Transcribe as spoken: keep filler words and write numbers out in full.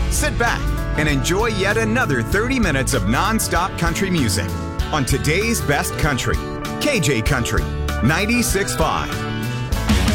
Sit back and enjoy yet another thirty minutes of non-stop country music on today's best country, K J Country ninety-six point five.